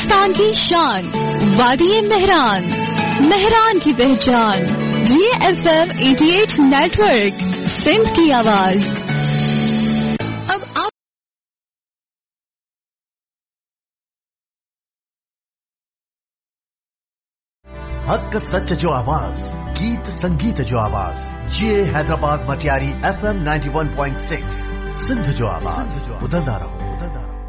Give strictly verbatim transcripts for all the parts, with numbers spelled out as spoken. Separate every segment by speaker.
Speaker 1: बलूचिस्तान की शान, वादी मेहरान, मेहरान की पहचान, जी एफ एम अठासी नेटवर्क, सिंध की आवाज। अब आप
Speaker 2: हक सच जो आवाज, गीत संगीत जो आवाज, ये हैदराबाद मटियारी एफ एम इक्यानवे पॉइंट छह, सिंध जो आवाज, उधरदा रहो, उधरदा रहो।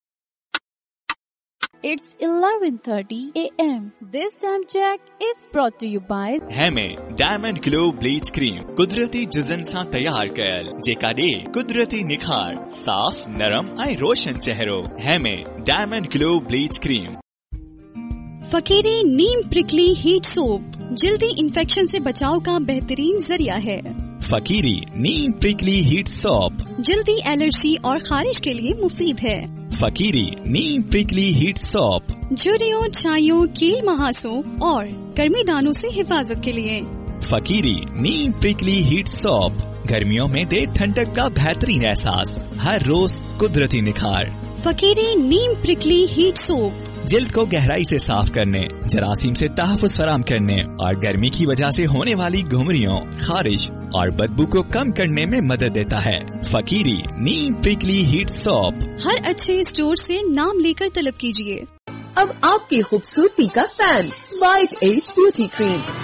Speaker 3: It's eleven thirty a m This time check is brought to you by
Speaker 4: हेमे diamond glow bleach cream कुदरती जिजन सां तैयार कयल जेका ॾे कुदरती निखार, साफ नरम ऐं रोशन चेहरो। हेमे डायमंड ग्लो ब्लीच क्रीम।
Speaker 5: फकीरी नीम प्रिकली हीट सोप जल्दी इन्फेक्शन से बचाव का बेहतरीन जरिया है।
Speaker 4: फकीरी नीम प्रिकली हीट सोप
Speaker 5: जल्दी एलर्जी और खारिश के लिए मुफीद है।
Speaker 4: फकीरी नीम प्रिकली हीट सोप
Speaker 5: झुर्रियों, छाइयों, कील महासों और गर्मी दानों से हिफाजत के लिए।
Speaker 4: फकीरी नीम प्रिकली हीट सोप गर्मियों में दे ठंडक का बेहतरीन एहसास, हर रोज कुदरती निखार।
Speaker 5: फकीरी नीम प्रिकली हीट सोप
Speaker 4: जिल्द को गहराई से साफ करने, जरासीम से तहफ़्फ़ुज़ फराम करने और गर्मी की वजह से होने वाली घुमरियों, खारिश और बदबू को कम करने में मदद देता है। फकीरी नीम प्रिकली हीट सोप
Speaker 5: हर अच्छे स्टोर से नाम लेकर तलब कीजिए।
Speaker 6: अब आपकी खूबसूरती का fan white as beauty cream